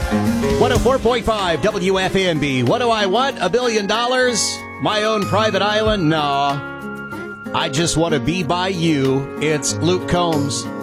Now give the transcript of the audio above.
104.5 WFNB. What do I want? $1 billion? My own private island? No. I just want to be by you. It's Luke Combs.